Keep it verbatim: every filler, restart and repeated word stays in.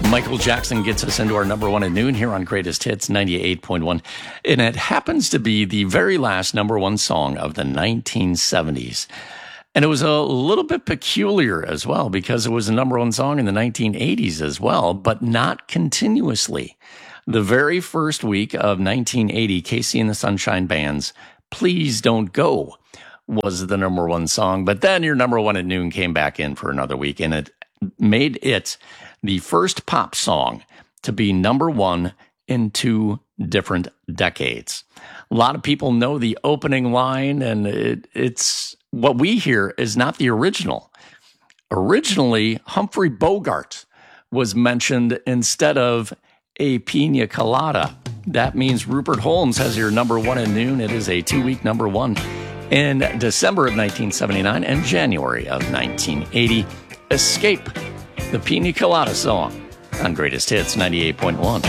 Michael Jackson gets us into our number one at noon here on Greatest Hits ninety-eight point one. And it happens to be the very last number one song of the nineteen seventies. And it was a little bit peculiar as well because it was a number one song in the nineteen eighties as well, but not continuously. The very first week of nineteen eighty, Casey and the Sunshine Band's Please Don't Go was the number one song. But then your number one at noon came back in for another week, and it made it the first pop song to be number one in two different decades. A lot of people know the opening line, and it, it's what we hear is not the original. Originally, Humphrey Bogart was mentioned instead of a pina colada. That means Rupert Holmes has your number one at noon. It is a two-week number one in December of nineteen seventy-nine and January of nineteen eighty. Escape, the Pina Colada song on Greatest Hits ninety-eight point one.